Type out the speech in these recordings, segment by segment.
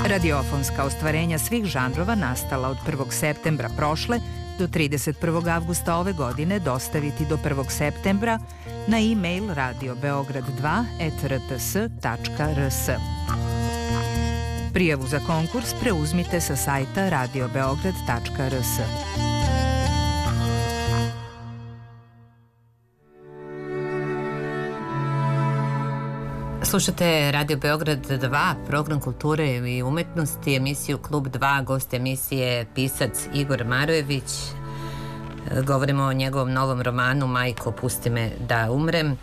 Radiofonska ostvarenja svih žanrova nastala od 1. septembra prošle do 31. avgusta ove godine dostaviti do 1. septembra na e-mail radiobeograd2@rts.rs. Prijavu za konkurs preuzmite sa sajta radiobeograd.rs. Slušate Radio Beograd 2, program kulture i umetnosti, emisiju Klub 2, gost emisije pisac Igor Marojević. Govorimo o njegovom novom romanu Majko, pusti me da umrem.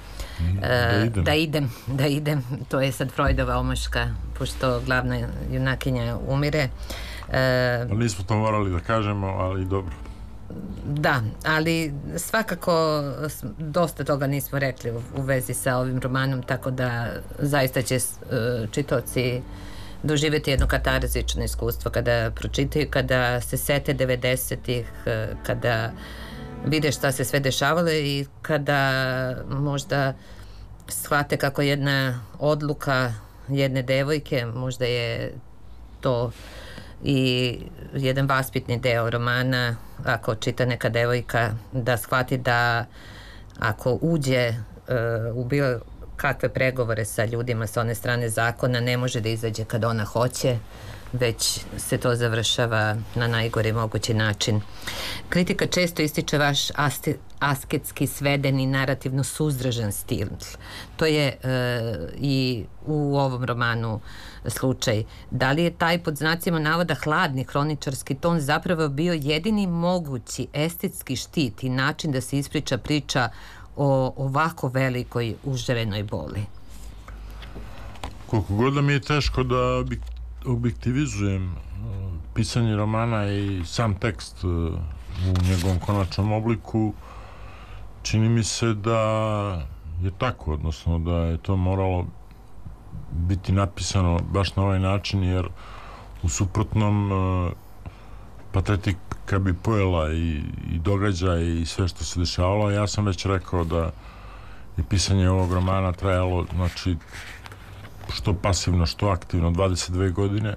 Da idem, to je sad Freudova omaška, pošto glavna junakinja umire. Nismo to morali da kažemo, ali dobro. Da, ali svakako dosta toga nismo rekli u vezi sa ovim romanom, tako da zaista će čitaoci doživjeti jedno katarzično iskustvo kada pročitaju, kada se sete 90-ih, kada vide šta se sve dešavalo i kada možda shvate kako jedna odluka jedne devojke, možda je to i jedan vaspitni deo romana, ako čita neka devojka, da shvati da ako uđe u bilo kakve pregovore sa ljudima sa one strane zakona, ne može da izađe kad ona hoće, već se to završava na najgori mogući način. Kritika često ističe vaš asketski, sveden i narativno suzdržan stil. To je i u ovom romanu slučaj. Da li je taj pod znacima navoda hladni hroničarski ton zapravo bio jedini mogući estetski štit i način da se ispriča priča o ovako velikoj užarenoj boli? Koliko god da mi je teško da objektivizujem pisanje romana i sam tekst u njegovom konačnom obliku, čini mi se da je tako, odnosno da je to moralo biti napisano baš na ovaj način, jer u suprotnom patetika bi pojela i događaj i sve što se dešavalo. Ja sam već rekao da je pisanje ovog romana trajalo, znači, što pasivno, što aktivno, 22 godine.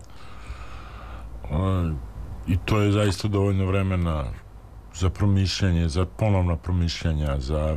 I to je zaista dovoljno vremena za promišljanje, za ponovna promišljanja, za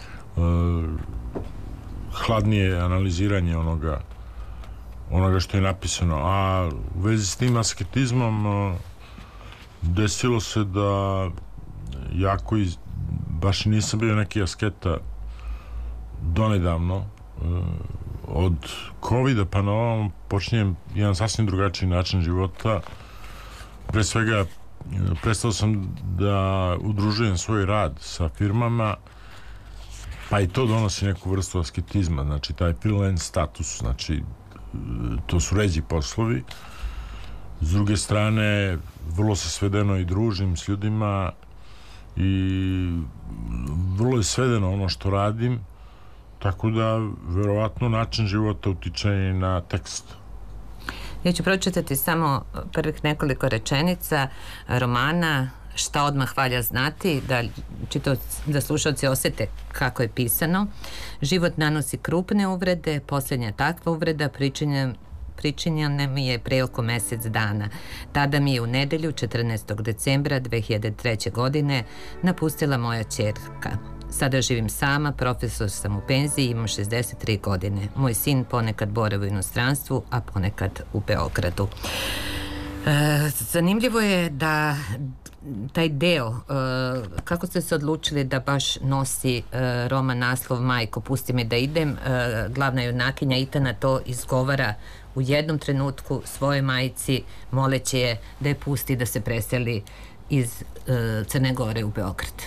hladnije analiziranje onoga što je napisano. A u vezi s tim asketizmom desilo se da ja koji baš nisam bio neki asketa donedavno, od COVID-a pa na ovom počinjem jedan sasvim drugačiji način života. Pre svega prestao sam da udružujem svoj rad sa firmama, pa i to donosi neku vrstu asketizma, znači taj freelance status, znači to su ređi poslovi. S druge strane, vrlo se svedeno i družim s ljudima i vrlo je svedeno ono što radim, tako da verovatno način života utiče i na tekst. Ja ću pročitati samo prvih nekoliko rečenica romana Šta odmah valja znati, da slušalci osete kako je pisano. Život nanosi krupne uvrede, posljednja takva uvreda pričinjena mi je pre oko mesec dana. Tada mi je u nedelju 14. decembra 2003. godine napustila moja ćerka. Sada živim sama, profesor sam u penziji, imam 63 godine. Moj sin ponekad boravi u inostranstvu, a ponekad u Beogradu. Zanimljivo je da taj deo, kako ste se odlučili da baš nosi roman naslov Majko, pusti me da idem, glavna junakinja Itana to izgovara u jednom trenutku svojoj majci, moleći je da je pusti da se preseli iz Crne Gore u Beograd.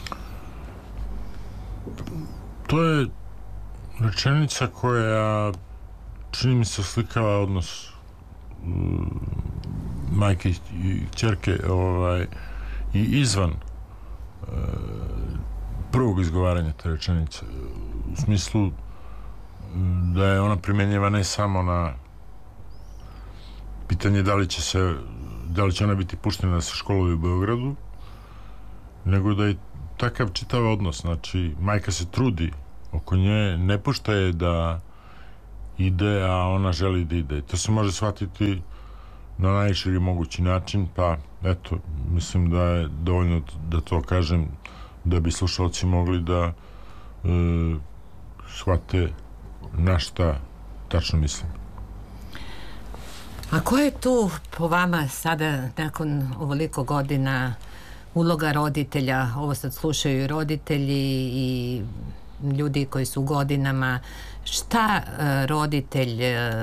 To je rečenica koja, čini mi se, oslikava odnos majke i ćerke i izvan prvog izgovaranja te rečenice, u smislu da je ona primjenjiva ne samo na pitanje da li će ona biti puštena da se školuje u Beogradu, nego da je takav čitav odnos. Znači, majka se trudi oko nje, ne pušta je da ide, a ona želi da ide. To se može shvatiti na najširi mogući način, pa eto, mislim da je dovoljno da to kažem, da bi slušalci mogli da shvate na šta tačno mislim. A ko je tu po vama sada, nakon ovoliko godina, uloga roditelja? Ovo sad slušaju i roditelji i ljudi koji su u godinama. Šta roditelj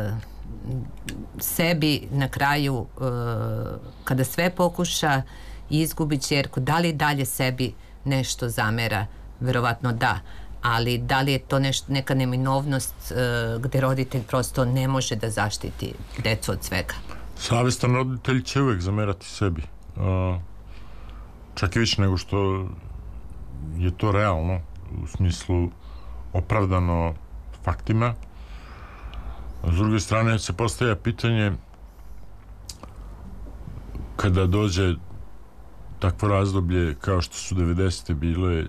sebi na kraju, kada sve pokuša i izgubi ćerku, da li dalje sebi nešto zamera? Verovatno da, ali da li je to neka neminovnost gde roditelj prosto ne može da zaštiti decu od svega? Savestan roditelj će uvek zamerati sebi, čak i više nego što je to realno, u smislu opravdano faktima. S druge strane se postavlja pitanje, kada dođe takvo razdoblje kao što su 90. bile,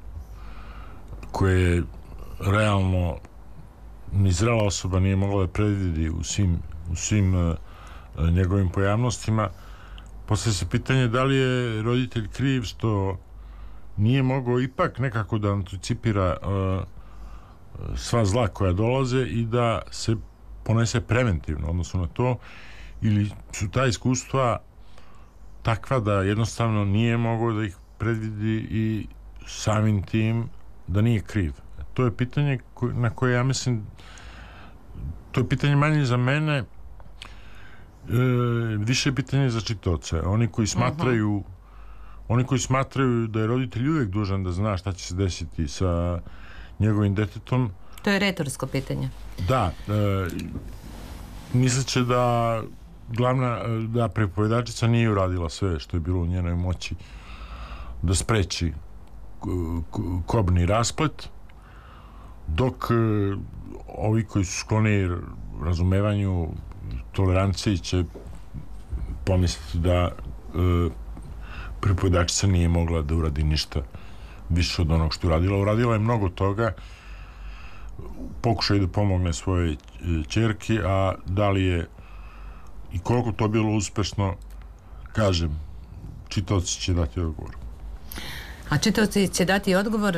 koje realno ni zrela osoba nije mogla da predvidi u svim njegovim pojavnostima, postavlja se pitanje da li je roditelj kriv što nije mogao ipak nekako da anticipira sva zla koja dolaze i da se ponese preventivno odnosno na to, ili su ta iskustva takva da jednostavno nije mogao da ih predvidi i samim tim da nije kriv. To je pitanje na koje ja mislim, to je pitanje manje za mene, više je pitanje za čitaoce. Oni koji smatraju da je roditelj uvijek dužan da zna šta će se desiti sa njegovim detetom. To je retorsko pitanje. Da, misleće da da pripovedačica nije uradila sve što je bilo u njenoj moći da spreči kobni rasplet, dok ovi koji su skloni razumevanju, toleranciji, će pomisliti da pripovedačica nije mogla da uradi ništa više od onog što uradila. Uradila je mnogo toga, pokušaj da pomogne svoje ćerki, a da li je i koliko to bilo uspešno, kažem, čitaoci će dati odgovor. A čitaoci će dati odgovor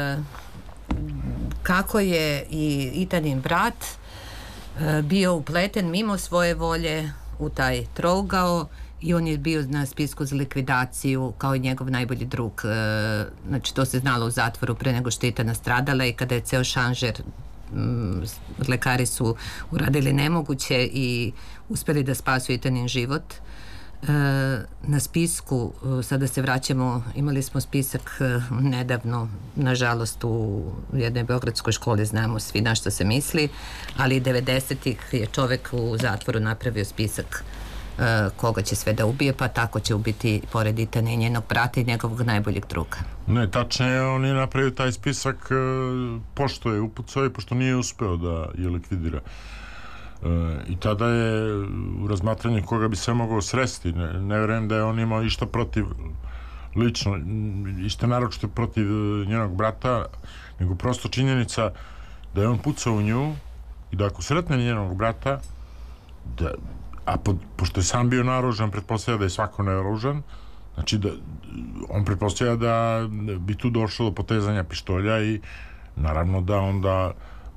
kako je i Itanin brat bio upleten mimo svoje volje u taj trougao i on je bio na spisku za likvidaciju kao i njegov najbolji drug. Znači, to se znalo u zatvoru pre nego što je Ita nastradala i kada je ceo šanžer, lekari su uradili nemoguće i uspeli da spasu Itanin život. Na spisku, sada se vraćamo, imali smo spisak nedavno, nažalost u jednoj beogradskoj školi, znamo svi na što se misli, ali 90-ih je čovek u zatvoru napravio spisak koga će sve da ubije, pa tako će ubiti pored Itane i njenog brata i njegovog najboljeg druga. Ne, tačnije, on je napravio taj spisak pošto je upucao i pošto nije uspeo da je likvidira. I tada je u razmatranju koga bi sve mogao sresti. Ne verujem da je on imao išta protiv lično, išta naročito protiv njenog brata, nego prosto činjenica da je on pucao u nju i da ako sretne njenog brata, pošto je sam bio naoružan, pretpostavlja da je svako naoružan, znači da on pretpostavlja da bi tu došlo do potezanja pištolja i naravno da onda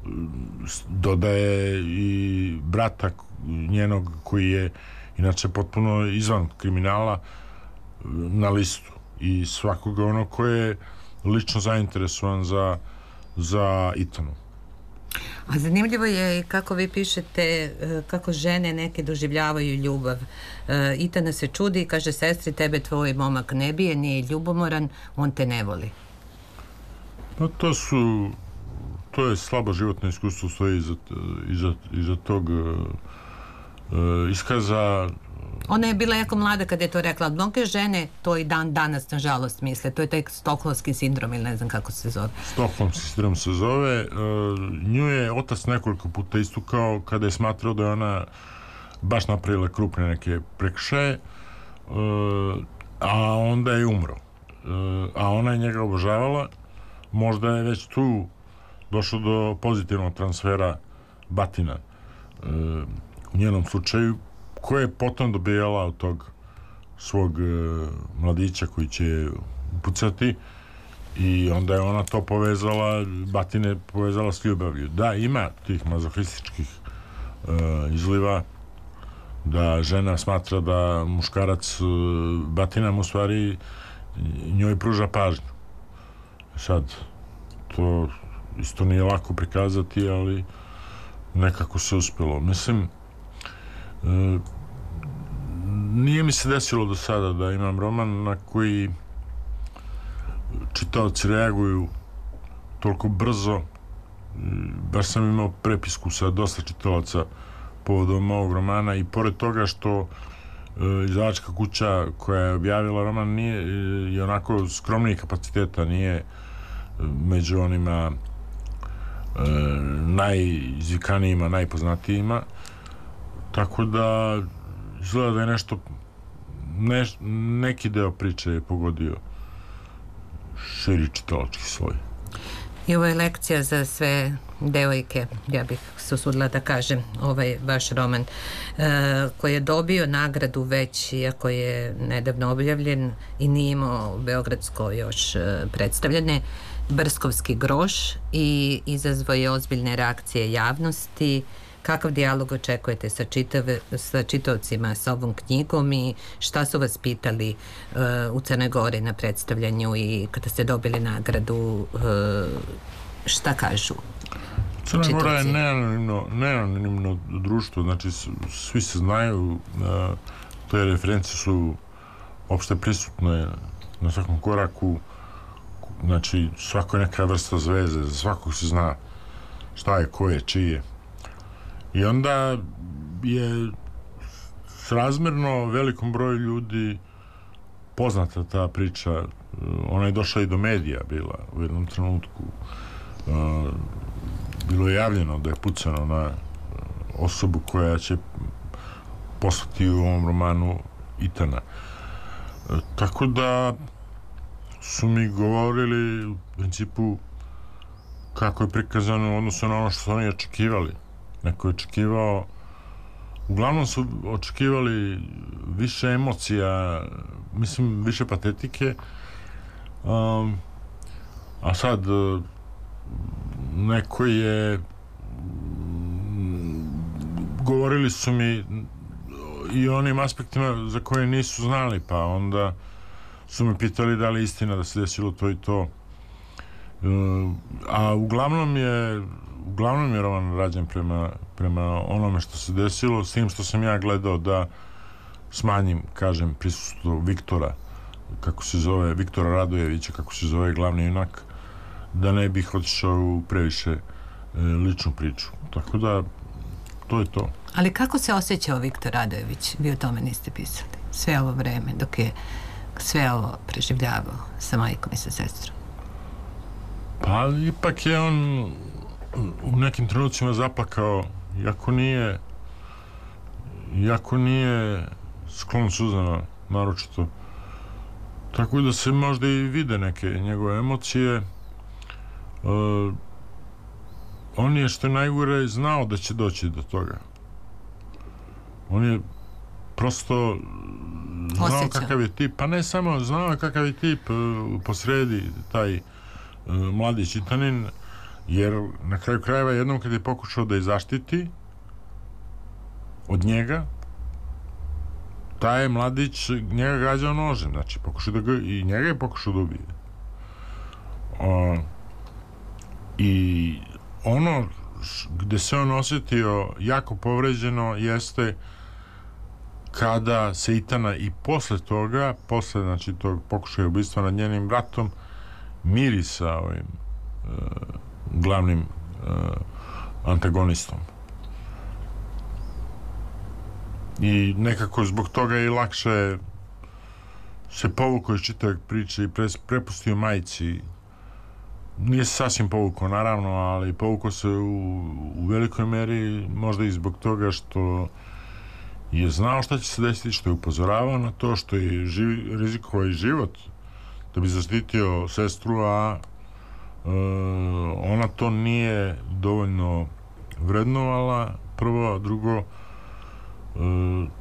dodaje i brata njenog koji je inače potpuno izvan kriminala na listu i svakoga ono ko je lično zainteresovan za Itanu. A zanimljivo je kako vi pišete kako žene neke doživljavaju ljubav. Itana se čudi i kaže sestri, tebe tvoj momak ne bije, nije ljubomoran, on te ne voli. Pa to je slabo životno iskustvo, stoji iza tog iskaza. Ona je bila jako mlada kada je to rekla. Mnoge žene to i dan danas nažalost misle. To je taj stokholmski sindrom ili ne znam kako se zove. Stokholmski sindrom se zove. Nju je otac nekoliko puta istukao kada je smatrao da je ona baš napravila krupne neke prekršaje, a onda je umro. A ona je njega obožavala. Možda je već tu došlo do pozitivnog transfera batina u njenom slučaju, koja je potom dobijala od tog svog mladića koji će upucati, i onda je ona to povezala, batine povezala s ljubavlju. Da, ima tih mazohističkih izliva, da žena smatra da muškarac batinama u stvari njoj pruža pažnju. Sad, to isto nije lako prikazati, ali nekako se uspjelo. Mislim, nije mi se desilo do sada da imam roman na koji čitaoci reaguju toliko brzo. Baš sam imao prepisku sa dosta čitalaca povodom ovog romana, i pored toga što izdavačka kuća koja je objavila roman nije i onako skromnijih kapaciteta, nije među onima najizvikanijima, najpoznatijima, tako da izgleda da je neki deo priče je pogodio širi čitalački sloj. I ovo je lekcija za sve devojke, ja bih se usudila da kažem, ovaj vaš roman koji je dobio nagradu već, iako je nedavno objavljen i nije imao beogradsko još predstavljene, Brskovski groš, i izazvao je ozbiljne reakcije javnosti. Kakav dijalog očekujete sa čitaocima sa ovom knjigom i šta su vas pitali u Crnoj Gori na predstavljanju i kada ste dobili nagradu, šta kažu? Crna Gora je neanonimno društvo, znači svi se znaju, te referencije su opšte prisutne na svakom koraku, znači svako je neka vrsta zveze, za svakog se zna šta je, ko je, čiji je. I onda je srazmjerno velikom broju ljudi poznata ta priča. Ona je došla i do medija, bila u jednom trenutku. Bilo je javljeno da je pucano na osobu koja će poslati u ovom romanu Itana. Tako da su mi govorili u principu kako je prikazano u odnosu na ono što su oni očekivali. Neko je očekivao, uglavnom su očekivali više emocija, mislim više patetike, a sad neko je, govorili su mi i o onim aspektima za koje nisu znali, pa onda su me pitali da li je istina da se desilo to i to, a uglavnom je roman rađen prema onome što se desilo, s tim što sam ja gledao da smanjim, kažem, prisustvo Viktora, kako se zove, Viktora Radojevića, kako se zove glavni junak, da ne bih otišao u previše ličnu priču. Tako da, to je to. Ali kako se osjećao Viktor Radojević? Vi o tome niste pisali sve ovo vreme, dok je sve ovo preživljavao sa majkom i sa sestrom. Pa, ipak je on u nekim trenucima zaplakao, iako nije sklon suzama, naročito. Tako da se možda i vide neke njegove emocije. On je, što je najgore, znao da će doći do toga. On je prosto znao kakav je tip, pa ne samo znao kakav je tip posredi taj mladić Itanin, jer na kraju krajeva jednom kad je pokušao da je zaštiti od njega, taj mladić njega gađao nožem, znači i njega je pokušao da ubije. I ono gde se on osjetio jako povređeno jeste kada se Itana i posle toga, znači tog pokušaja ubistva nad njenim bratom, miri sa ovim glavnim antagonistom. I nekako zbog toga je lakše se povukao iz čitavog priče i prepustio majici. Nije se sasvim povukao, naravno, ali povukao se u velikoj meri, možda i zbog toga što je znao šta će se desiti, što je upozoravao na to, što je rizikovao i život da bi zaštitio sestru, a ona to nije dovoljno vrednovala, prvo, a drugo,